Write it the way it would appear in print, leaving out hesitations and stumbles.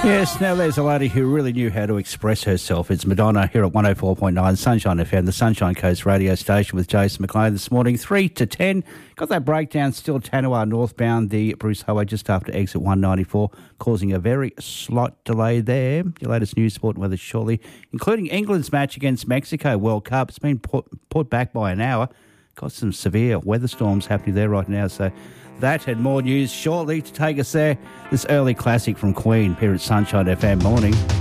Yes, now there's a lady who really knew how to express herself. It's Madonna here at 104.9 Sunshine FM, the Sunshine Coast radio station with Jason McLean this morning, 3 to 10. Got that breakdown still Tanawar northbound, the Bruce Highway just after exit 194, causing a very slight delay there. Your latest news, sport and weather shortly, including England's match against Mexico World Cup. It's been put back by an hour. Got some severe weather storms happening there right now, so that and more news shortly to take us there. This early classic from Queen here at Sunshine FM morning.